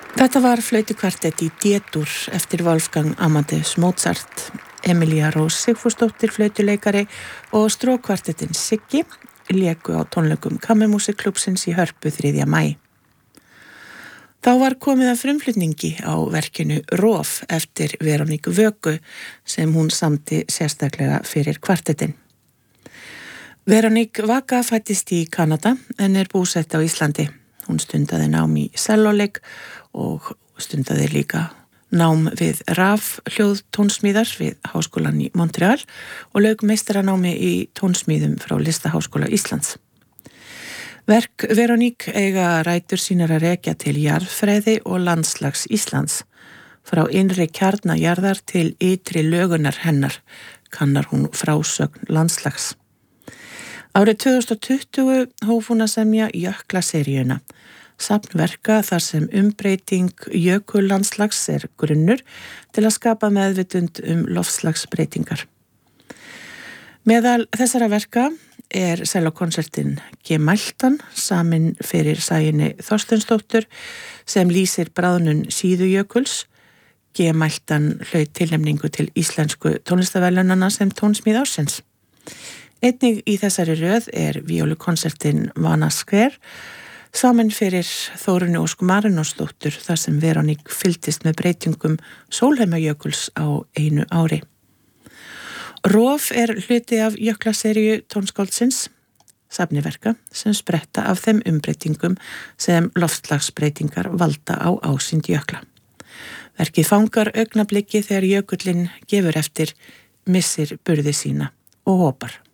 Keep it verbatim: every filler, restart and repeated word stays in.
Þetta var flautukvartett í D-dur eftir Wolfgang Amadeus Mozart. Emilia Rós Sigfúsdóttir flautuleikari og strókkvartettinn Siggi léku á tónleikum Kammermúsikklúbbsins í Hörpu þriðja maí. Þá var komið að frumflutningi á verkinu Rof eftir Veroníku Vöku sem hún samdi sérstaklega fyrir kvartettinn. Veroník Vaka fæddist í Kanada en er búsett á Íslandi. Hún stundaði nám í sellóleik og stundaði líka nám við rafhljóðtónsmíðar við Háskólann í Montreal og lauk meistaranámi í tónsmíðum frá Listaháskóla Íslands. Verk Veroník eiga rætur sínar að rekja til jarðfræði og landslags Íslands. Frá innri kjarna jarðar til ytri lögunar hennar kannar hún frásögn landslags. Árið tvö þúsund og tuttugu hóf hún að semja Jöklaseríuna, safnverka þar sem umbreyting jökullandslags er grunnur til að skapa meðvitund um loftslagsbreytingar. Meðal þessara verka er sellókonsertinn Gemæltan, samin fyrir Sæunni Þorsteinsdóttur sem lýsir bráðnun síðujökuls. Gemæltan hlaut tilnefningu til íslensku tónlistarverðlaunanna sem tónsmíð ársins. Einnig í þessari röð er víólukonsertinn Vanasker, samin fyrir Þórunni Ósk Marinósdóttur þar sem Veroník fylgdist með breytingum Sólheimajökuls á einu ári. Rof er hluti af Jöklaseríu tónskáldsins, safni verka sem spretta af þeim umbreytingum sem loftslagsbreytingar valda á ásýnd jökla. Verkið fangar augnablikki þegar jökullinn gefur eftir, missir burði sína og hopar.